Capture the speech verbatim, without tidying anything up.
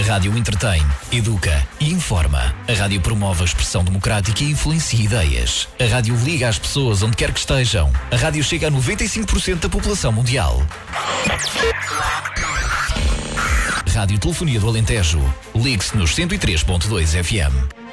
rádio entretém, educa e informa. A rádio promove a expressão democrática e influencia ideias. A rádio liga as pessoas onde quer que estejam. A rádio chega a noventa e cinco por cento da população mundial. Rádio Telefonia do Alentejo. Ligue-se nos cento e três ponto dois F M.